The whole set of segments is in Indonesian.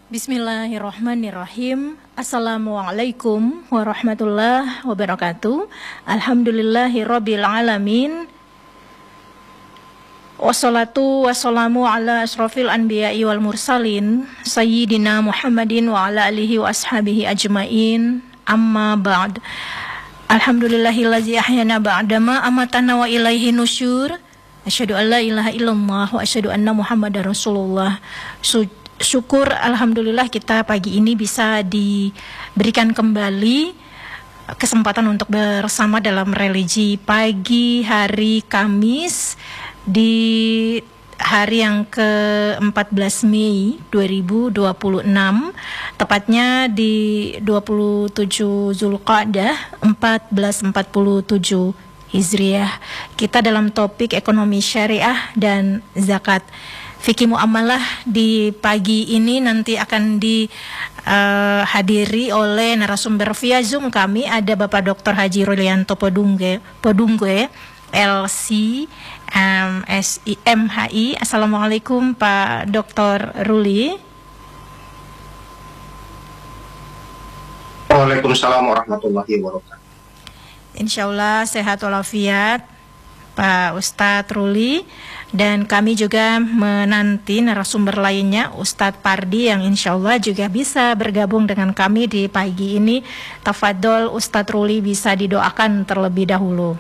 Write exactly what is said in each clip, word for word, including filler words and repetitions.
Bismillahirrahmanirrahim. Assalamualaikum warahmatullahi wabarakatuh. Alhamdulillahirabbil alamin. Wassalatu wassalamu ala asrofil anbiya'i wal mursalin Sayyidina Muhammadin wa ala alihi wa ashabihi ajmain. Amma ba'd. Alhamdulillahillazi ahyana ba'dama amatana wa ilaihi nusyur. Asyhadu an la ilaha illallah wa asyhadu anna Muhammadar Rasulullah. Syukur alhamdulillah kita pagi ini bisa diberikan kembali kesempatan untuk bersama dalam religi pagi hari Kamis di hari yang ke empat belas Mei dua ribu dua puluh enam, tepatnya di dua puluh tujuh Zulqa'dah empat belas empat puluh tujuh Hijriah. Kita dalam topik ekonomi syariah dan zakat. Fikih muamalah di pagi ini nanti akan dihadiri uh, oleh narasumber via Zoom kami. Ada Bapak Doktor Haji Rulianto Podungge, Podungge L C um, S I M H I. Assalamualaikum Pak Doktor Ruli. Waalaikumsalam warahmatullahi wabarakatuh. Insya Allah sehat walafiat Pak Ustadz Ruli. Dan kami juga menanti narasumber lainnya, Ustadz Pardi, yang insya Allah juga bisa bergabung dengan kami di pagi ini. Tafadol Ustadz Ruli, bisa didoakan terlebih dahulu.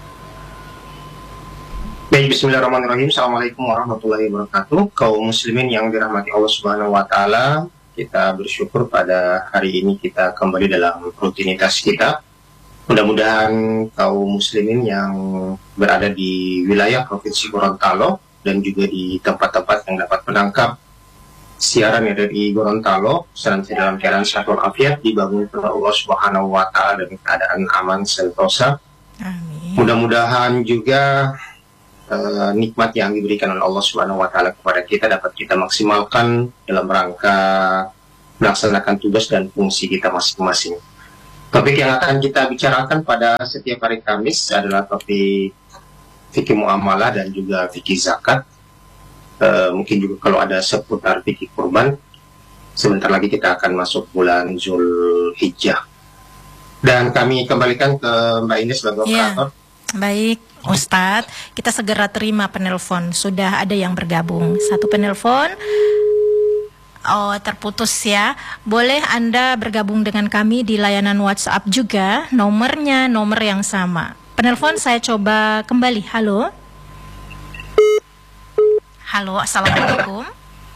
Baik, bismillahirrahmanirrahim. Assalamualaikum warahmatullahi wabarakatuh. Kaum muslimin yang dirahmati Allah Subhanahu wa taala, kita bersyukur pada hari ini kita kembali dalam rutinitas kita. Mudah-mudahan kaum muslimin yang berada di wilayah Provinsi Gorontalo dan juga di tempat-tempat yang dapat menangkap siaran yang ada di Gorontalo senantiasa dalam keadaan sehat walafiat, dibangun oleh Allah Subhanahu wa taala dengan keadaan aman sentosa. Amin. Mudah-mudahan juga uh, nikmat yang diberikan oleh Allah Subhanahu wa taala kepada kita dapat kita maksimalkan dalam rangka melaksanakan tugas dan fungsi kita masing-masing. Topik yang akan kita bicarakan pada setiap hari Kamis adalah topik fikih muamalah dan juga fikih zakat. E, mungkin juga kalau ada seputar fikih kurban. Sebentar lagi kita akan masuk bulan Zulhijjah. Dan kami kembalikan ke Mbak Ines sebagai operator. Ya, baik Ustadz, kita segera terima penelpon. Sudah ada yang bergabung. Satu penelpon. Oh, terputus ya. Boleh Anda bergabung dengan kami di layanan WhatsApp juga. Nomornya nomor yang sama. Penelpon saya coba kembali. Halo. Halo, assalamualaikum.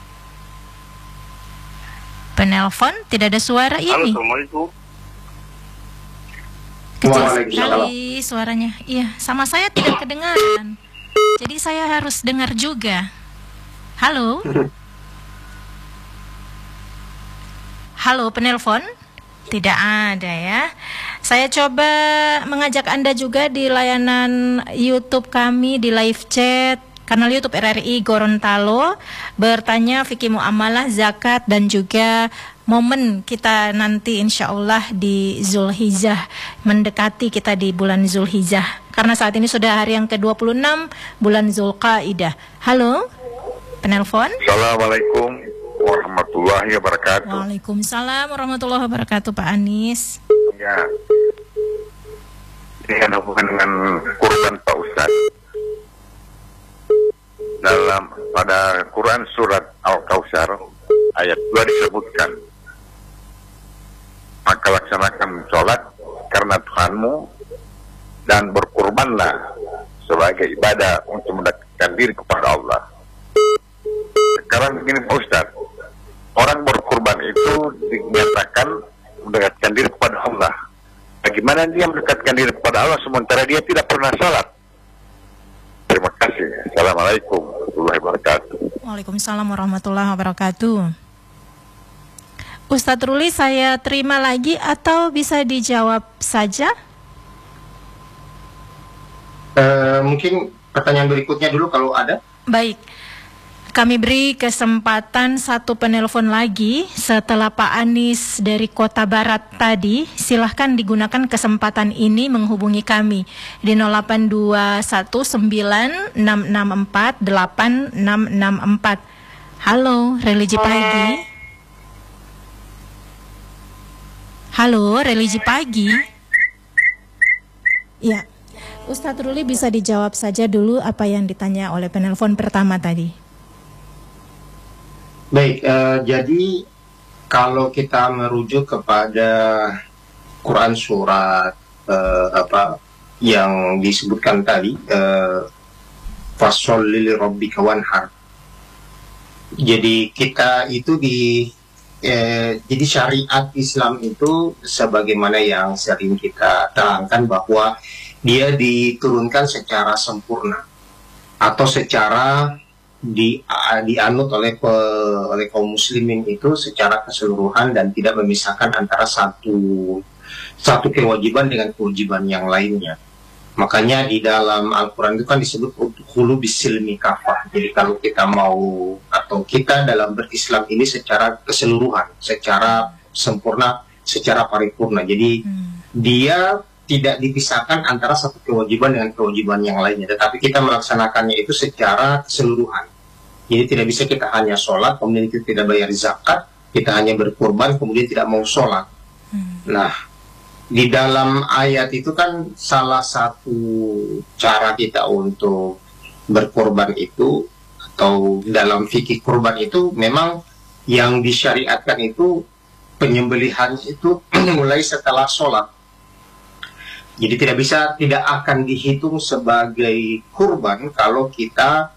Penelpon tidak ada suara ini. Halo, assalamualaikum. Kecil sekali suaranya. Iya, sama saya tidak kedengaran. Jadi saya harus dengar juga. Halo. Halo penelpon, tidak ada ya. Saya coba mengajak Anda juga di layanan YouTube kami, di live chat kanal YouTube R R I Gorontalo, bertanya fikih muamalah, zakat, dan juga momen kita nanti insya Allah di Zulhijjah, mendekati kita di bulan Zulhijjah. Karena saat ini sudah hari yang ke dua puluh enam bulan Zulqa'dah. Halo penelpon. Assalamualaikum warahmatullahi wabarakatuh. Waalaikumsalam warahmatullahi wabarakatuh, Pak Anis. Ya, ini ada hubungan dengan Quran Pak Ustaz. Dalam pada Quran surat Al-Kautsar ayat dua disebutkan, maka laksanakan sholat karena Tuhanmu dan berkurbanlah sebagai ibadah untuk mendekatkan diri kepada Allah. Sekarang begini Pak Ustaz, orang berkurban itu dinyatakan mendekatkan diri kepada Allah. Bagaimana dia mendekatkan diri kepada Allah sementara dia tidak pernah salat? Terima kasih. Assalamualaikum warahmatullahi wabarakatuh. Waalaikumsalam warahmatullahi wabarakatuh. Ustadz Ruli, saya terima lagi atau bisa dijawab saja? Uh, mungkin pertanyaan berikutnya dulu kalau ada. Baik. Kami beri kesempatan satu penelpon lagi setelah Pak Anis dari Kota Barat tadi. Silahkan digunakan kesempatan ini menghubungi kami di nol delapan dua satu sembilan enam enam empat delapan enam enam empat. Halo, religi pagi. Halo, religi pagi. Ya, Ustadz Ruli bisa dijawab saja dulu apa yang ditanya oleh penelpon pertama tadi. Baik, uh, jadi kalau kita merujuk kepada Quran surat uh, apa yang disebutkan tadi, uh, fasholli li rabbika wanhar. Jadi kita itu di eh, jadi syariat Islam itu sebagaimana yang sering kita terangkan bahwa dia diturunkan secara sempurna atau secara di dianut oleh pe, oleh kaum muslimin itu secara keseluruhan dan tidak memisahkan antara satu satu kewajiban dengan kewajiban yang lainnya. Makanya di dalam Al-Quran itu kan disebut udkhulu bisilmi kafah. Jadi kalau kita mau atau kita dalam berislam ini secara keseluruhan, secara sempurna, secara paripurna. Jadi hmm. dia tidak dipisahkan antara satu kewajiban dengan kewajiban yang lainnya. Tetapi kita melaksanakannya itu secara keseluruhan. Jadi tidak bisa kita hanya sholat, kemudian kita tidak bayar zakat, kita hanya berkurban, kemudian tidak mau sholat. Hmm. Nah, di dalam ayat itu kan salah satu cara kita untuk berkorban itu atau dalam fikih kurban itu memang yang disyariatkan itu penyembelihan itu mulai setelah sholat. Jadi tidak bisa, tidak akan dihitung sebagai kurban kalau kita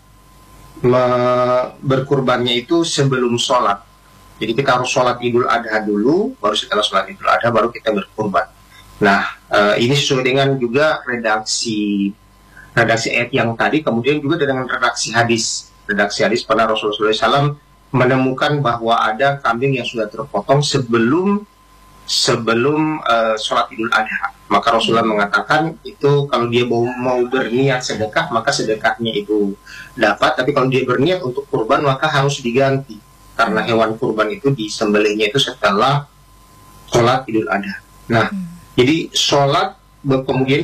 berkurbannya itu sebelum sholat. Jadi kita harus sholat Idul Adha dulu, baru setelah sholat Idul Adha baru kita berkurban. Nah, uh, ini sesuai dengan juga redaksi redaksi ayat yang tadi, kemudian juga dengan redaksi hadis. Redaksi hadis pada Rasulullah shallallahu alaihi wasallam menemukan bahwa ada kambing yang sudah terpotong sebelum sebelum uh, sholat Idul Adha. Maka Rasulullah mengatakan itu kalau dia mau, mau berniat sedekah, maka sedekahnya itu dapat. Tapi kalau dia berniat untuk kurban, maka harus diganti. Karena hewan kurban itu disembelihnya itu setelah sholat Idul Adha. Nah, jadi sholat kemudian